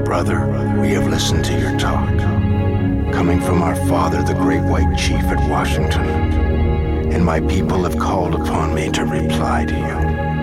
Brother, we have listened to your talk, coming from our father, the great white chief at Washington, and my people have called upon me to reply to you.